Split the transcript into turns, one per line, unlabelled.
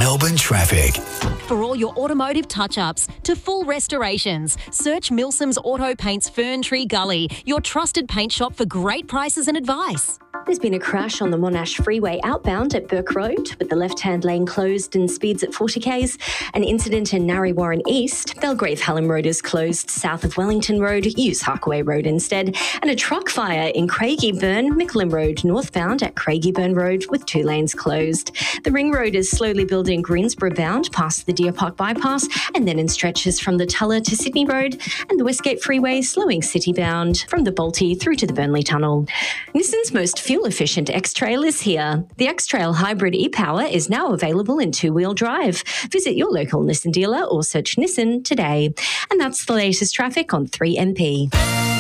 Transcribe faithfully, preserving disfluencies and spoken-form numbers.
Melbourne traffic.
For all your automotive touch-ups to full restorations, search Milsom's Auto Paints Fern Tree Gully, your trusted paint shop for great prices and advice.
There's been a crash on the Monash Freeway outbound at Burke Road, with the left-hand lane closed and speeds at forty kays. An incident in Narre Warren East. Belgrave Hallam Road is closed south of Wellington Road. Use Harkaway Road instead. And a truck fire in Craigieburn, Mickleham Road northbound at Craigieburn Road with two lanes closed. The Ring Road is slowly building Greensborough bound past the Deer Park bypass and then in stretches from the Tulla to Sydney Road, and the Westgate Freeway slowing city bound from the Balti through to the Burnley Tunnel. Nissan's most fuel-efficient X-Trail is here. The X-Trail Hybrid e-Power is now available in two-wheel drive. Visit your local Nissan dealer or search Nissan today. And that's the latest traffic on three M P.